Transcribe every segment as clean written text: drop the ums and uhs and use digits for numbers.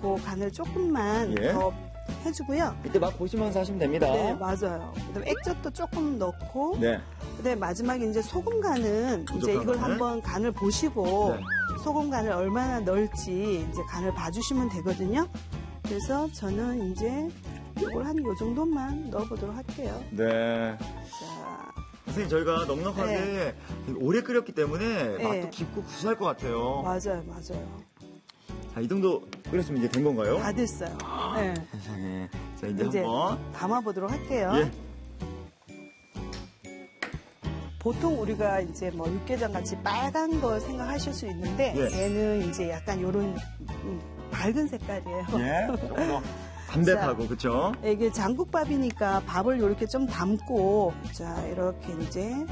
넣고 간을 조금만 예. 더 해주고요. 이때 막 보시면서 하시면 됩니다. 네, 맞아요. 그다음에 액젓도 조금 넣고, 네. 그다음에 마지막에 이제 소금 간은 이제 부족한 이걸 간을? 한번 간을 보시고 네. 소금 간을 얼마나 넣을지 이제 간을 봐주시면 되거든요. 그래서 저는 이제 이걸 한 요 정도만 넣어보도록 할게요. 네. 자, 선생님, 저희가 넉넉하게 오래 끓였기 때문에 네. 맛도 깊고 구수할 것 같아요. 맞아요, 맞아요. 자, 이 정도 끓였으면 이제 된 건가요? 다 됐어요. 네. 세상에. 자, 이제 이제 한번. 담아보도록 할게요. 예. 보통 우리가 이제 뭐 육개장 같이 빨간 거 생각하실 수 있는데 예. 얘는 이제 약간 요런 밝은 색깔이에요. 예. 조금 더 담백하고, 그쵸? 이게 장국밥이니까 밥을 이렇게 좀 담고 자 이렇게 이제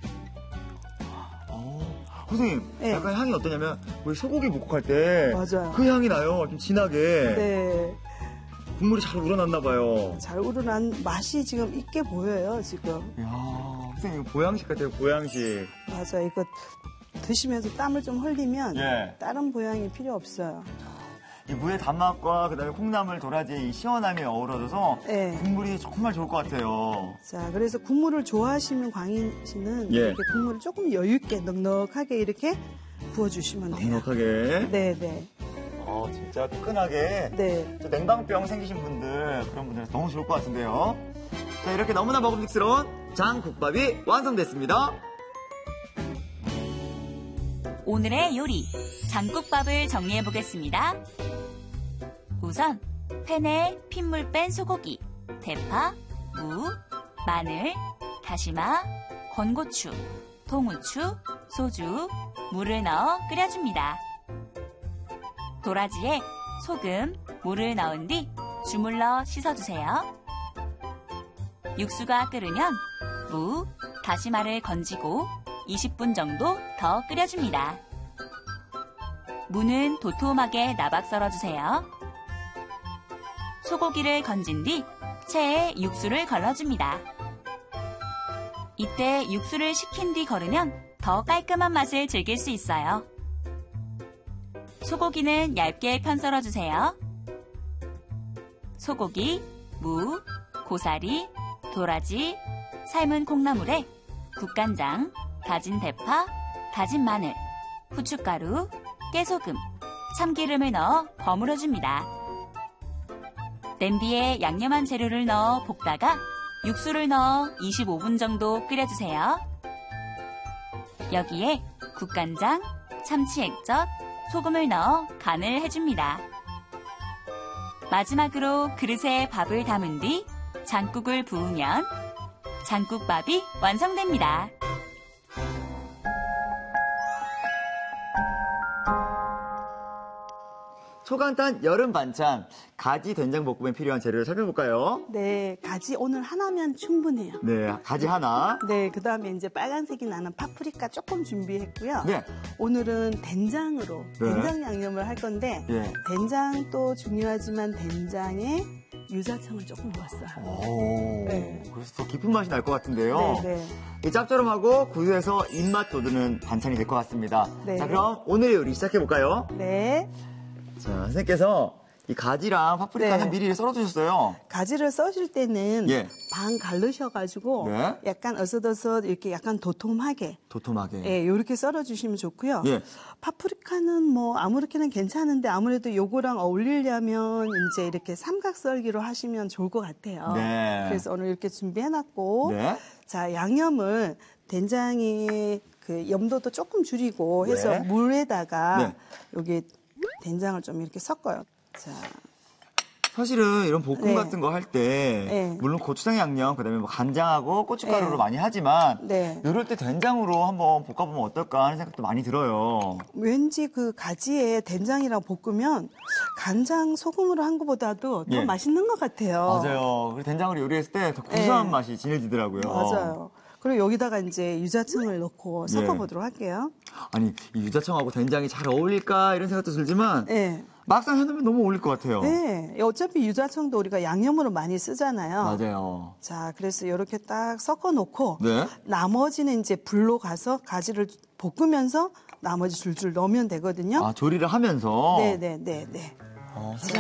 선생님, 네. 약간 향이 어떠냐면, 우리 소고기 묵국할 때. 맞아요. 그 향이 나요. 좀 진하게. 네, 국물이 잘 우러났나 봐요. 잘 우러난 맛이 지금 있게 보여요 지금. 이야, 선생님, 이거 보양식 같아요, 보양식. 맞아, 이거 드시면서 땀을 좀 흘리면 예. 다른 보양이 필요 없어요. 이 무의 단맛과 그다음에 콩나물, 도라지의 이 시원함이 어우러져서 네. 국물이 정말 좋을 것 같아요. 자, 그래서 국물을 좋아하시는 광인 씨는 예. 이렇게 국물을 조금 여유 있게 넉넉하게 이렇게 부어주시면 돼요. 넉넉하게. 네, 네, 진짜 뜨끈하게. 네. 저 냉방병 생기신 분들, 그런 분들 너무 좋을 것 같은데요. 자, 이렇게 너무나 먹음직스러운 장국밥이 완성됐습니다. 오늘의 요리, 장국밥을 정리해 보겠습니다. 우선 팬에 핏물 뺀 소고기, 대파, 무, 마늘, 다시마, 건고추, 통후추, 소주, 물을 넣어 끓여줍니다. 도라지에 소금, 물을 넣은 뒤 주물러 씻어주세요. 육수가 끓으면 무, 다시마를 건지고 20분 정도 더 끓여줍니다. 무는 도톰하게 나박 썰어주세요. 소고기를 건진 뒤 체에 육수를 걸러줍니다. 이때 육수를 식힌 뒤 걸으면 더 깔끔한 맛을 즐길 수 있어요. 소고기는 얇게 편 썰어주세요. 소고기, 무, 고사리, 도라지, 삶은 콩나물에 국간장, 다진 대파, 다진 마늘, 후춧가루, 깨소금, 참기름을 넣어 버무려줍니다. 냄비에 양념한 재료를 넣어 볶다가 육수를 넣어 25분 정도 끓여주세요. 여기에 국간장, 참치 액젓, 소금을 넣어 간을 해줍니다. 마지막으로 그릇에 밥을 담은 뒤 장국을 부으면 장국밥이 완성됩니다. 초간단 여름 반찬, 가지 된장볶음에 필요한 재료를 살펴볼까요? 네, 가지 오늘 하나면 충분해요. 네, 가지 하나. 네, 그 다음에 이제 빨간색이 나는 파프리카 조금 준비했고요. 네. 오늘은 된장으로, 네. 된장 양념을 할 건데, 예. 된장도 중요하지만 된장에 유자청을 조금 넣었어요. 오, 네. 그래서 더 깊은 맛이 날 것 같은데요. 네, 네. 이 짭조름하고 구수해서 입맛 돋우는 반찬이 될 것 같습니다. 네. 자, 그럼 오늘의 요리 시작해볼까요? 네. 자, 선생님께서 이 가지랑 파프리카는 네. 미리 썰어주셨어요. 가지를 써실 때는 예. 반 갈르셔가지고 네. 약간 어슷어슷 이렇게 약간 도톰하게 도톰하게. 예, 요렇게 썰어주시면 좋고요. 예. 파프리카는 뭐 아무렇게나 괜찮은데 아무래도 요거랑 어울리려면 이제 이렇게 삼각 썰기로 하시면 좋을 것 같아요. 네. 그래서 오늘 이렇게 준비해놨고 네. 자 양념을 된장이 그 염도도 조금 줄이고 해서 네. 물에다가 네. 여기 된장을 좀 이렇게 섞어요. 자. 사실은 이런 볶음 네. 같은 거 할 때 네. 물론 고추장 양념 그다음에 뭐 간장하고 고춧가루로 네. 많이 하지만 네. 이럴 때 된장으로 한번 볶아보면 어떨까 하는 생각도 많이 들어요. 왠지 그 가지에 된장이랑 볶으면 간장 소금으로 한 것보다도 더 예. 맛있는 것 같아요. 맞아요. 그리고 된장으로 요리했을 때 더 구수한 네. 맛이 진해지더라고요. 맞아요. 그리고 여기다가 이제 유자청을 넣고 섞어보도록 할게요. 아니 이 유자청하고 된장이 잘 어울릴까 이런 생각도 들지만 네. 막상 해놓으면 너무 어울릴 것 같아요. 네. 어차피 유자청도 우리가 양념으로 많이 쓰잖아요. 맞아요. 자, 그래서 이렇게 딱 섞어 놓고 네. 나머지는 이제 불로 가서 가지를 볶으면서 나머지 줄줄 넣으면 되거든요. 아 조리를 하면서. 네네네네. 어,